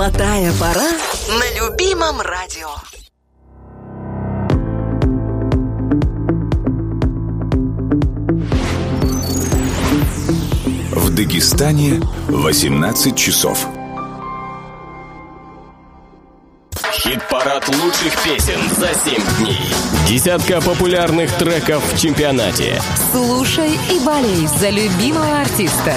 Золотая пора на любимом радио. В Дагестане 18 часов. Хит-парад лучших песен за 7 дней. Десятка популярных треков в чемпионате. Слушай и болей за любимого артиста.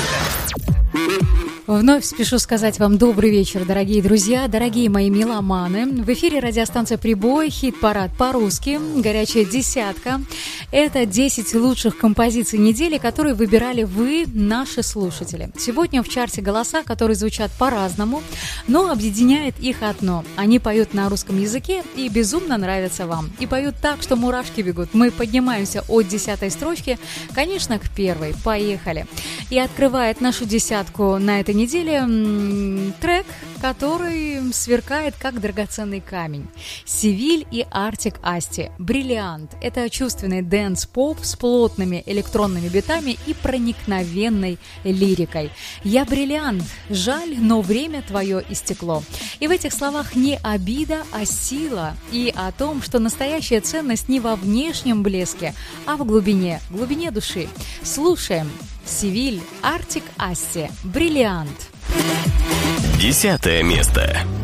Вновь спешу сказать вам добрый вечер, дорогие друзья, дорогие мои меломаны. В эфире радиостанция «Прибой», хит-парад по-русски, горячая десятка. Это 10 лучших композиций недели, которые выбирали вы, наши слушатели. Сегодня в чарте голоса, которые звучат по-разному, но объединяет их одно. Они поют на русском языке и безумно нравятся вам. И поют так, что мурашки бегут. Мы поднимаемся от 10-й строчки, конечно, к первой. Поехали. И открывает нашу десятку на этой неделе трек, который сверкает как драгоценный камень. Севиль и Артик Асти. «Бриллиант». Это чувственный дэнс-поп с плотными электронными битами и проникновенной лирикой. «Я бриллиант. Жаль, но время твое истекло». И в этих словах не обида, а сила. И о том, что настоящая ценность не во внешнем блеске, а в глубине души. Слушаем. Севиль, Артик Асти, «Бриллиант». 10 место.